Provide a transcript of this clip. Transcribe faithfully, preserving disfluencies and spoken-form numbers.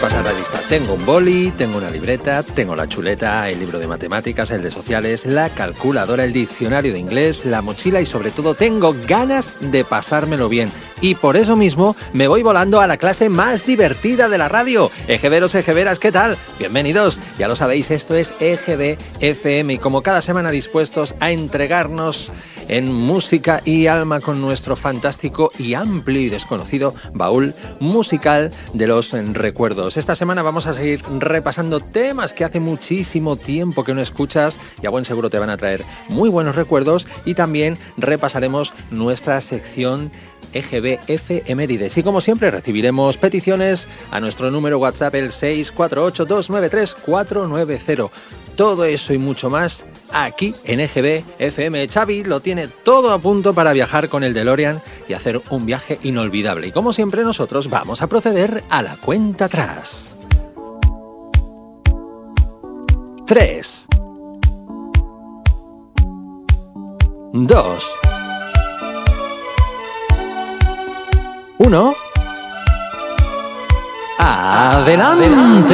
Pasar la lista. Tengo un boli, tengo una libreta, tengo la chuleta, el libro de matemáticas, el de sociales, la calculadora, el diccionario de inglés, la mochila y sobre todo tengo ganas de pasármelo bien. Y por eso mismo me voy volando a la clase más divertida de la radio. Ejeveros, ejeveras, ¿qué tal? Bienvenidos. Ya lo sabéis, esto es E G B F M y como cada semana dispuestos a entregarnos en música y alma con nuestro fantástico y amplio y desconocido baúl musical de los recuerdos. Esta semana vamos a seguir repasando temas que hace muchísimo tiempo que no escuchas y a buen seguro te van a traer muy buenos recuerdos, y también repasaremos nuestra sección E G B F Emérides. Y como siempre recibiremos peticiones a nuestro número WhatsApp, el seis cuatro ocho, dos nueve tres, cuatro nueve cero. Todo eso y mucho más aquí en E G B F M. Xavi lo tiene todo a punto para viajar con el DeLorean y hacer un viaje inolvidable. Y como siempre nosotros vamos a proceder a la cuenta atrás. Tres. Dos. Uno. Adelante.